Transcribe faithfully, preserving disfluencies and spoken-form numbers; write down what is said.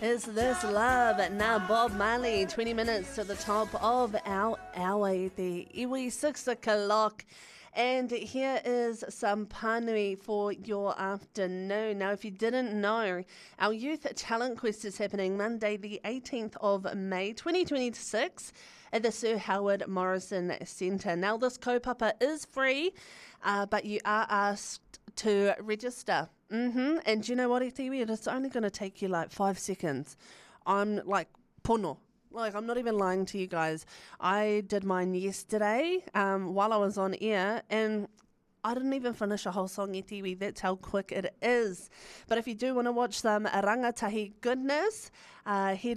Is This Love? Now Bob Marley, twenty minutes to the top of our hour, the iwi six o'clock. And here is some panui for your afternoon. Now, if you didn't know, our Youth Talent Quest is happening Monday, the eighteenth of May, twenty twenty-six, at the Sir Howard Morrison Centre. Now, this kaupapa is free, uh, but you are asked to register. Mm-hmm. And do you know what, Etiwi? It's only going to take you like five seconds. I'm like, pono. Like, I'm not even lying to you guys. I did mine yesterday um, while I was on air, and I didn't even finish a whole song, Etiwi. That's how quick it is. But if you do want to watch some rangatahi goodness, uh, head